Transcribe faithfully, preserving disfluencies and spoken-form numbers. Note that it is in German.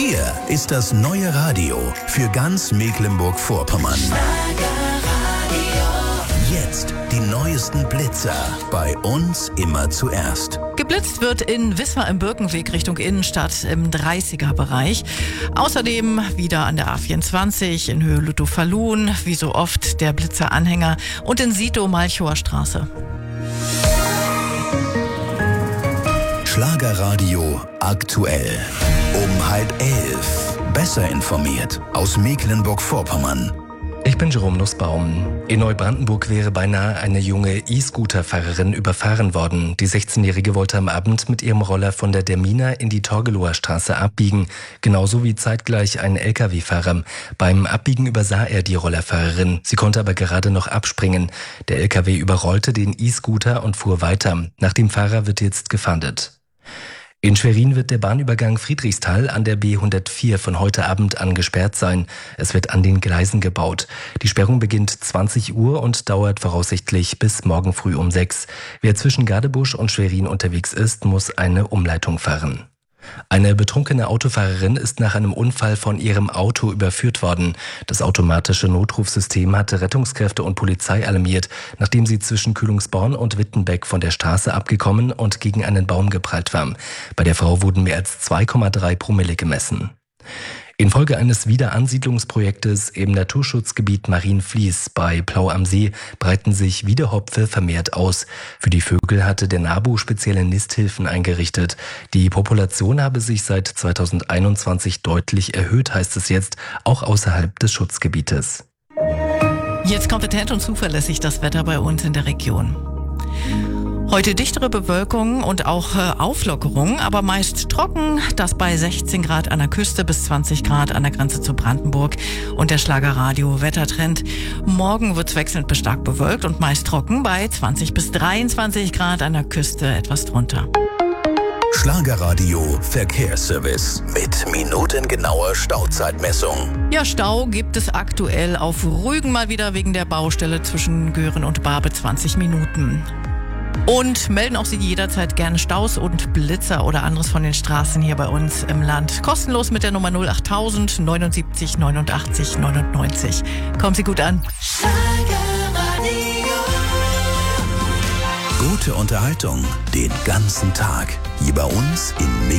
Hier ist das neue Radio für ganz Mecklenburg-Vorpommern. Jetzt die neuesten Blitzer. Bei uns immer zuerst. Geblitzt wird in Wismar im Birkenweg Richtung Innenstadt im dreißiger-Bereich. Außerdem wieder an der A vierundzwanzig in Höhe Lüttow-Falun, wie so oft der Blitzeranhänger, und in Sito-Malchower Straße. Schlagerradio aktuell. Um halb elf. Besser informiert aus Mecklenburg-Vorpommern. Ich bin Jerome Nussbaum. In Neubrandenburg wäre beinahe eine junge E-Scooter-Fahrerin überfahren worden. Die sechzehnjährige wollte am Abend mit ihrem Roller von der Derminer in die Torgelower Straße abbiegen. Genauso wie zeitgleich ein L K W-Fahrer. Beim Abbiegen übersah er die Rollerfahrerin. Sie konnte aber gerade noch abspringen. Der L K W überrollte den E-Scooter und fuhr weiter. Nach dem Fahrer wird jetzt gefahndet. In Schwerin wird der Bahnübergang Friedrichsthal an der B hundertvier von heute Abend angesperrt sein. Es wird an den Gleisen gebaut. Die Sperrung beginnt zwanzig Uhr und dauert voraussichtlich bis morgen früh um sechs. Wer zwischen Gadebusch und Schwerin unterwegs ist, muss eine Umleitung fahren. Eine betrunkene Autofahrerin ist nach einem Unfall von ihrem Auto überführt worden. Das automatische Notrufsystem hatte Rettungskräfte und Polizei alarmiert, nachdem sie zwischen Kühlungsborn und Wittenbeck von der Straße abgekommen und gegen einen Baum geprallt war. Bei der Frau wurden mehr als zwei Komma drei Promille gemessen. Infolge eines Wiederansiedlungsprojektes im Naturschutzgebiet Marienfließ bei Plau am See breiten sich Wiedehopfe vermehrt aus. Für die Vögel hatte der NABU spezielle Nisthilfen eingerichtet. Die Population habe sich seit zweitausendeinundzwanzig deutlich erhöht, heißt es jetzt, auch außerhalb des Schutzgebietes. Jetzt kompetent und zuverlässig das Wetter bei uns in der Region. Heute dichtere Bewölkung und auch äh, Auflockerung, aber meist trocken, das bei sechzehn Grad an der Küste bis zwanzig Grad an der Grenze zu Brandenburg. Und der Schlagerradio-Wettertrend. Morgen wird's wechselnd bis stark bewölkt und meist trocken bei zwanzig bis dreiundzwanzig Grad an der Küste, etwas drunter. Schlagerradio Verkehrsservice mit minutengenauer Stauzeitmessung. Ja, Stau gibt es aktuell auf Rügen mal wieder wegen der Baustelle zwischen Göhren und Barbe zwanzig Minuten. Und melden auch Sie jederzeit gerne Staus und Blitzer oder anderes von den Straßen hier bei uns im Land. Kostenlos mit der Nummer null acht null null neun sieben neunundachtzig neunundneunzig. Kommen Sie gut an. Gute Unterhaltung den ganzen Tag. Hier bei uns in Mecklenburg.